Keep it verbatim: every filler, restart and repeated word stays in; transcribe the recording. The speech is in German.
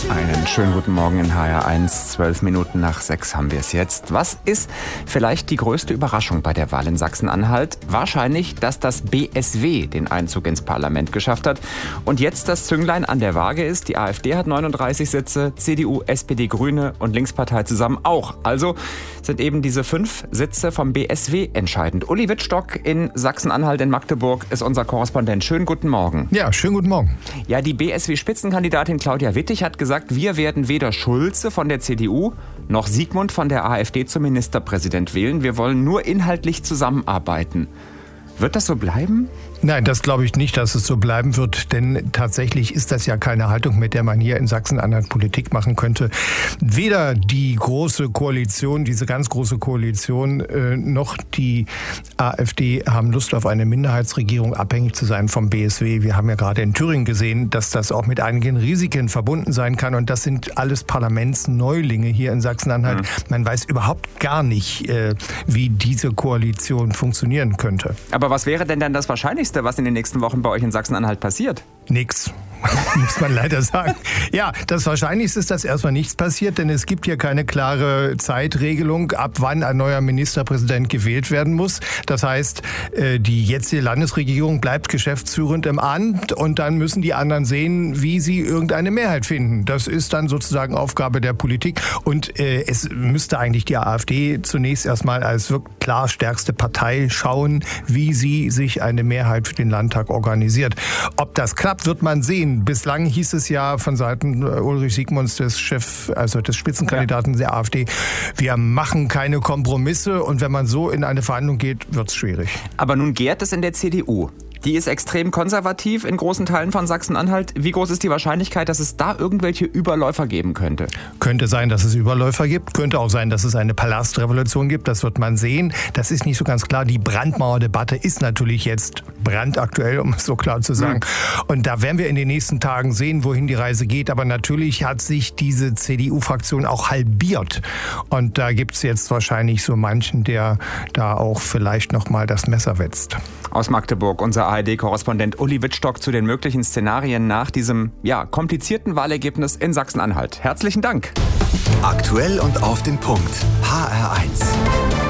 Einen schönen guten Morgen in H R eins. Zwölf Minuten nach sechs haben wir es jetzt. Was ist vielleicht die größte Überraschung bei der Wahl in Sachsen-Anhalt? Wahrscheinlich, dass das B S W den Einzug ins Parlament geschafft hat und jetzt das Zünglein an der Waage ist. Die AfD hat neununddreißig Sitze, C D U, S P D, Grüne und Linkspartei zusammen auch. Also sind eben diese fünf Sitze vom B S W entscheidend. Uli Wittstock in Sachsen-Anhalt in Magdeburg ist unser Korrespondent. Schönen guten Morgen. Ja, schönen guten Morgen. Ja, die B S W-Spitzenkandidatin Claudia Wittig hat gesagt, wir werden weder Schulze von der C D U noch Sigmund von der AfD zum Ministerpräsident wählen. Wir wollen nur inhaltlich zusammenarbeiten. Wird das so bleiben? Nein, das glaube ich nicht, dass es so bleiben wird, denn tatsächlich ist das ja keine Haltung, mit der man hier in Sachsen-Anhalt Politik machen könnte. Weder die große Koalition, diese ganz große Koalition, äh, noch die AfD haben Lust auf eine Minderheitsregierung, abhängig zu sein vom B S W. Wir haben ja gerade in Thüringen gesehen, dass das auch mit einigen Risiken verbunden sein kann und das sind alles Parlamentsneulinge hier in Sachsen-Anhalt. Mhm. Man weiß überhaupt gar nicht, äh, wie diese Koalition funktionieren könnte. Aber was wäre denn dann das Wahrscheinlichste, was in den nächsten Wochen bei euch in Sachsen-Anhalt passiert? Nix. Muss man leider sagen. Ja, das Wahrscheinlichste ist, dass erstmal nichts passiert, denn es gibt hier keine klare Zeitregelung, ab wann ein neuer Ministerpräsident gewählt werden muss. Das heißt, die jetzige Landesregierung bleibt geschäftsführend im Amt und dann müssen die anderen sehen, wie sie irgendeine Mehrheit finden. Das ist dann sozusagen Aufgabe der Politik und äh, es müsste eigentlich die AfD zunächst erstmal als wirklich klar stärkste Partei schauen, wie sie sich eine Mehrheit für den Landtag organisiert. Ob das klappt, wird man sehen. Bislang hieß es ja von Seiten Ulrich Sigmunds, des Chef, also des Spitzenkandidaten ja. der AfD, wir machen keine Kompromisse und wenn man so in eine Verhandlung geht, wird es schwierig. Aber nun gärt es in der C D U. Die ist extrem konservativ in großen Teilen von Sachsen-Anhalt. Wie groß ist die Wahrscheinlichkeit, dass es da irgendwelche Überläufer geben könnte? Könnte sein, dass es Überläufer gibt. Könnte auch sein, dass es eine Palastrevolution gibt. Das wird man sehen. Das ist nicht so ganz klar. Die Brandmauerdebatte ist natürlich jetzt brandaktuell, um es so klar zu sagen. Mhm. Und da werden wir in den nächsten Tagen sehen, wohin die Reise geht. Aber natürlich hat sich diese C D U-Fraktion auch halbiert. Und da gibt es jetzt wahrscheinlich so manchen, der da auch vielleicht noch mal das Messer wetzt. Aus Magdeburg, unser A R D-Korrespondent Uli Wittstock zu den möglichen Szenarien nach diesem ja, komplizierten Wahlergebnis in Sachsen-Anhalt. Herzlichen Dank. Aktuell und auf den Punkt. H R eins.